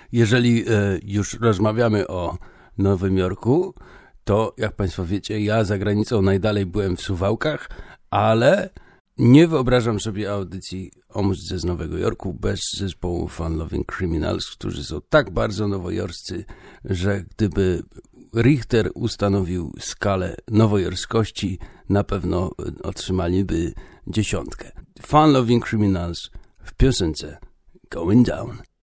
Jeżeli już rozmawiamy o Nowym Jorku, to jak Państwo wiecie, ja za granicą najdalej byłem w Suwałkach, ale nie wyobrażam sobie audycji o muzyce z Nowego Jorku bez zespołu Fun Loving Criminals, którzy są tak bardzo nowojorscy, że gdyby Richter ustanowił skalę nowojorskości, na pewno otrzymaliby 10. Fun Loving Criminals w piosence Going Down.